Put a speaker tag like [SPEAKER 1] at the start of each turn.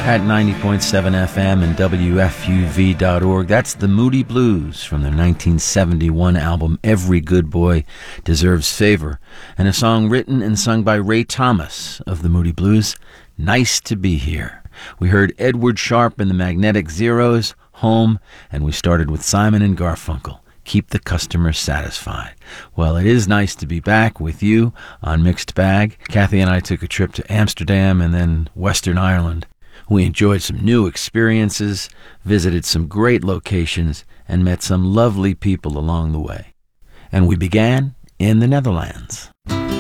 [SPEAKER 1] at 90.7 FM and WFUV.org. That's the Moody Blues from their 1971 album Every Good Boy Deserves Favor, and a song written and sung by Ray Thomas of the Moody Blues, Nice to Be Here. We heard Edward Sharpe and the Magnetic Zeros, Home, and we started with Simon and Garfunkel, Keep the Customer Satisfied. Well, it is nice to be back with you on Mixed Bag. Kathy and I took a trip to Amsterdam and then Western Ireland. We enjoyed some new experiences, visited some great locations, and met some lovely people along the way. And we began in the Netherlands.